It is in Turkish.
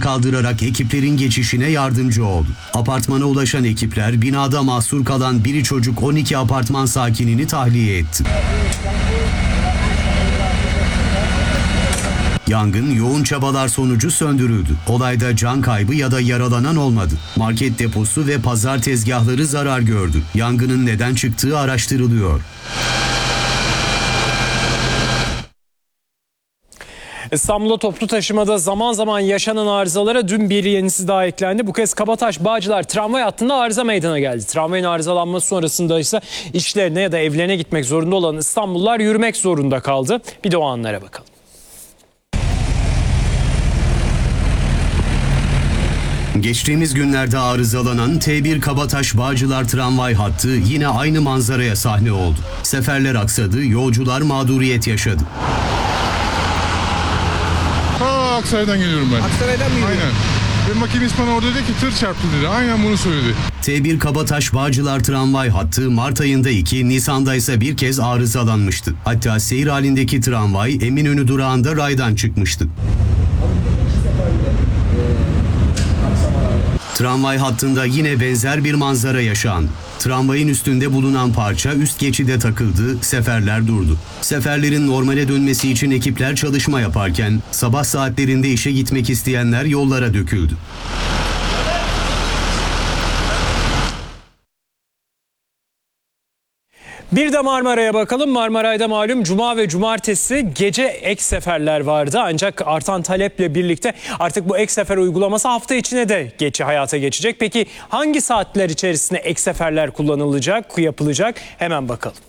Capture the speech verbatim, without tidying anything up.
kaldırarak ekiplerin geçişine yardımcı oldu. Apartmana ulaşan ekipler binada mahsur kalan biri çocuk on iki apartman sakinini tahliye etti. Yangın yoğun çabalar sonucu söndürüldü. Olayda can kaybı ya da yaralanan olmadı. Market deposu ve pazar tezgahları zarar gördü. Yangının neden çıktığı araştırılıyor. İstanbul'da toplu taşımada zaman zaman yaşanan arızalara dün bir yenisi daha eklendi. Bu kez Kabataş-Bağcılar tramvay hattında arıza meydana geldi. Tramvayın arızalanması sonrasında ise işlerine ya da evlerine gitmek zorunda olan İstanbullular yürümek zorunda kaldı. Bir de o anlara bakalım. Geçtiğimiz günlerde arızalanan T bir Kabataş-Bağcılar tramvay hattı yine aynı manzaraya sahne oldu. Seferler aksadı, yolcular mağduriyet yaşadı. Ha, Aksaray'dan geliyorum ben. Aksaray'dan mı geliyorsun? Aynen. Ve makinist bana orada dedi ki tır çarptı dedi. Aynen bunu söyledi. T bir Kabataş-Bağcılar tramvay hattı Mart ayında iki, Nisan'da ise bir kez arızalanmıştı. Hatta seyir halindeki tramvay Eminönü durağında raydan çıkmıştı. Tramvay hattında yine benzer bir manzara yaşandı. Tramvayın üstünde bulunan parça üst geçide takıldı, seferler durdu. Seferlerin normale dönmesi için ekipler çalışma yaparken sabah saatlerinde işe gitmek isteyenler yollara döküldü. Bir de Marmaray'a bakalım. Marmaray'da malum cuma ve cumartesi gece ek seferler vardı. Ancak artan taleple birlikte artık bu ek sefer uygulaması hafta içine de geçi hayata geçecek. Peki hangi saatler içerisinde ek seferler kullanılacak, yapılacak? Hemen bakalım.